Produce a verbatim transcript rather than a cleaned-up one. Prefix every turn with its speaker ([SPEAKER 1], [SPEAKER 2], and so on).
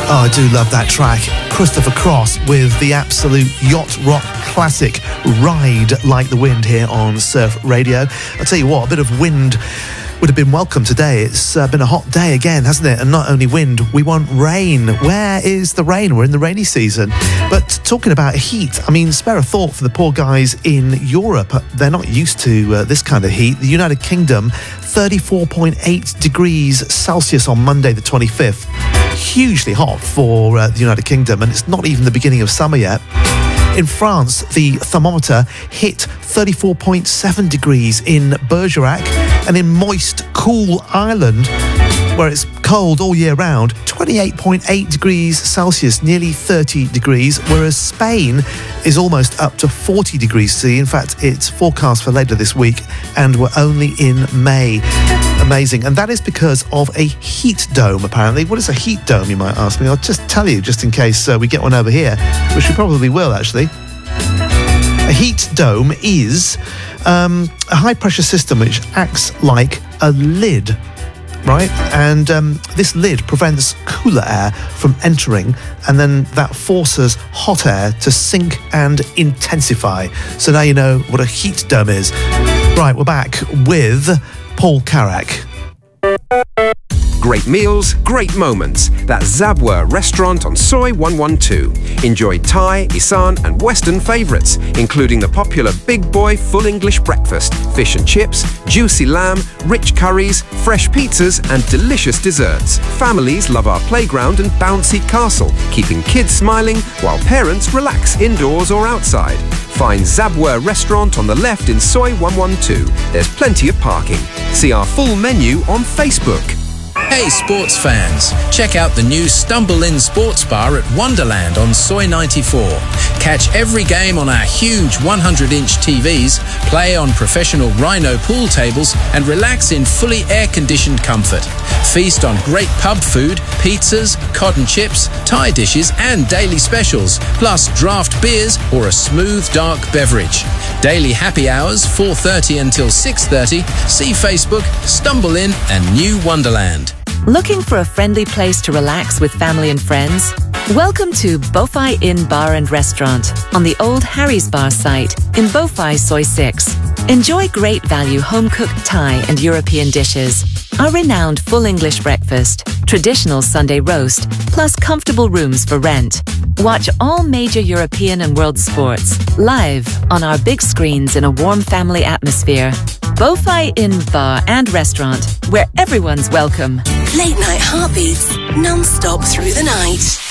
[SPEAKER 1] Oh, I do love that track. Christopher Cross with the absolute yacht rock classic Ride Like the Wind here on Surf Radio. I'll tell you what, a bit of wind would have been welcome today. It's uh, been a hot day again, hasn't it? And not only wind, we want rain. Where is the rain? We're in the rainy season. But talking about heat, I mean, spare a thought for the poor guys in Europe. They're not used to uh, this kind of heat. The United Kingdom, thirty-four point eight degrees Celsius on Monday the twenty-fifth. Hugely hot for uh, the United Kingdom, and it's not even the beginning of summer yet. In France, the thermometer hit thirty-four point seven degrees in Bergerac, and in moist, cool Ireland, where it's cold all year round, twenty-eight point eight degrees Celsius, nearly thirty degrees, whereas Spain is almost up to forty degrees C. In fact, it's forecast for later this week, and we're only in May. Amazing. And that is because of a heat dome, apparently. What is a heat dome, you might ask me? I'll just tell you, just in case uh, we get one over here, which we probably will, actually. A heat dome is um, a high-pressure system which acts like a lid, right? And um, this lid prevents cooler air from entering, and then that forces hot air to sink and intensify. So now you know what a heat dome is. Right, we're back with Paul Carrack.
[SPEAKER 2] Great meals, great moments. That's Zabwa Restaurant on Soi one twelve. Enjoy Thai, Isan and Western favourites, including the popular Big Boy Full English Breakfast, fish and chips, juicy lamb, rich curries, fresh pizzas and delicious desserts. Families love our playground and bouncy castle, keeping kids smiling while parents relax indoors or outside. Find Zabwa Restaurant on the left in Soi one twelve. There's plenty of parking. See our full menu on Facebook.
[SPEAKER 3] Hey sports fans, check out the new Stumble Inn Sports Bar at Wonderland on Soi ninety-four. Catch every game on our huge one hundred inch T Vs, play on professional Rhino pool tables and relax in fully air-conditioned comfort. Feast on great pub food, pizzas, cotton chips, Thai dishes and daily specials, plus draft beers or a smooth dark beverage. Daily happy hours four thirty until six thirty. See Facebook, Stumble Inn and New Wonderland.
[SPEAKER 4] Looking for a friendly place to relax with family and friends? Welcome to Bowfai Inn Bar and Restaurant on the old Harry's Bar site in Bowfai Soi six. Enjoy great value home-cooked Thai and European dishes, our renowned full English breakfast, traditional Sunday roast, plus comfortable rooms for rent. Watch all major European and world sports live on our big screens in a warm family atmosphere. Bowfai Inn Bar and Restaurant, where everyone's welcome.
[SPEAKER 5] Late night heartbeats, non-stop through the night.